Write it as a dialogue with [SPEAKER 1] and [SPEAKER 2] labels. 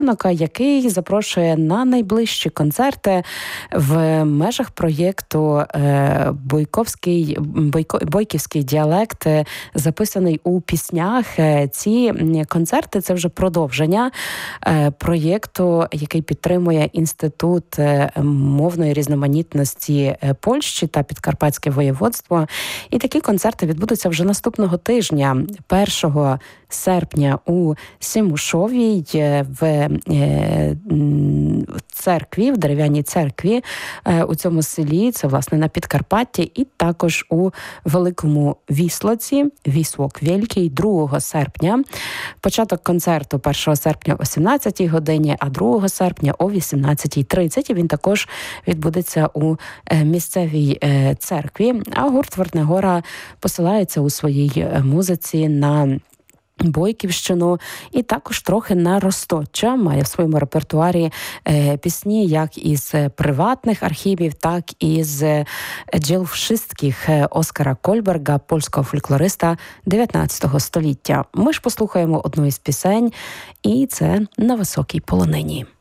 [SPEAKER 1] який запрошує на найближчі концерти в межах проєкту «Бойківський діалект», записаний у піснях. Ці концерти – це вже продовження проєкту, який підтримує Інститут мовної різноманітності Польщі та Підкарпатське воєводство. І такі концерти відбудуться вже наступного тижня, 1 серпня у Сімушовій в церкві, в дерев'яній церкві у цьому селі, це, власне, на Підкарпатті, і також у Великому Віслоці, Віслок Великий, 2 серпня. Початок концерту 1 серпня о 17-й годині, а 2 серпня о 18:30. Він також відбудеться у місцевій церкві. А гурт «Вортнегора» посилається у своїй музиці на Бойківщину і також трохи на Розточчя. Має в своєму репертуарі пісні як із приватних архівів, так і з джерел wszystkich Оскара Кольберга, польського фольклориста 19 століття. Ми ж послухаємо одну із пісень, і це «На високій полонині».